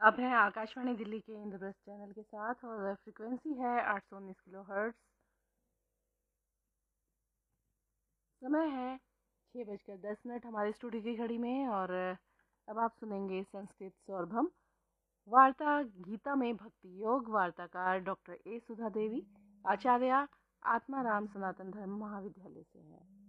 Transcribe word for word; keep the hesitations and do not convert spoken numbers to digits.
अब है आकाशवाणी दिल्ली के इंद्रप्रस्थ चैनल के साथ और फ्रिक्वेंसी है आठ सौ उन्नीस किलो हर्ट्स। समय है छः बजकर दस मिनट हमारे स्टूडियो की घड़ी में। और अब आप सुनेंगे संस्कृत सौरभम वार्ता गीता में भक्ति योग। वार्ताकार डॉक्टर ए सुधा देवी, आचार्य आत्माराम सनातन धर्म महाविद्यालय से है।